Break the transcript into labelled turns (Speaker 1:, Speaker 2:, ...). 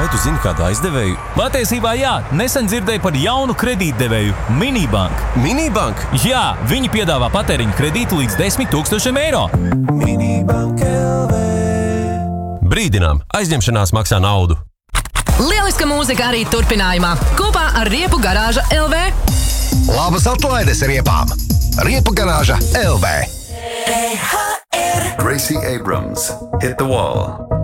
Speaker 1: Vai tu zini kādu aizdevēju?
Speaker 2: Patiesībā jā, nesen dzirdēju par jaunu kredītdevēju – Minibank.
Speaker 1: Minibank?
Speaker 2: Jā, viņi piedāvā patēriņa kredītu līdz 10 000 eiro.
Speaker 1: Minibank LV. Brīdinām, aizņemšanās maksā naudu.
Speaker 3: Lieliska mūzika arī turpinājumā, kopā ar Riepu garāža LV.
Speaker 4: Labas atlaides riepām! Riepu garāža LV.
Speaker 5: Gracie Abrams, Hit the Wall.